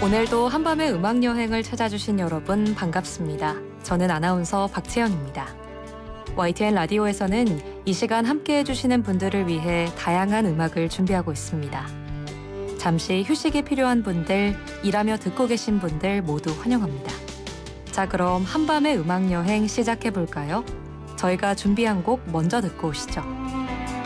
오늘도 한밤의 음악 여행을 찾아주신 여러분 반갑습니다. 저는 아나운서 박채연입니다. YTN 라디오에서는 이 시간 함께 해주시는 분들을 위해 다양한 음악을 준비하고 있습니다. 잠시 휴식이 필요한 분들, 일하며 듣고 계신 분들 모두 환영합니다. 자, 그럼 한밤의 음악 여행 시작해 볼까요? 저희가 준비한 곡 먼저 듣고 오시죠.